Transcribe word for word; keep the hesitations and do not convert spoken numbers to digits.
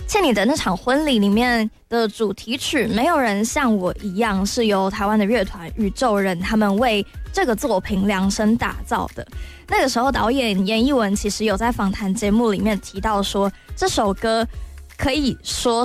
欠你的那场婚礼里面的主题曲《没有人像我一样》是由台湾的乐团宇宙人他们为这个作品量身打造的。那个时候导演严艺文其实有在访谈节目里面提到说，这首歌可以说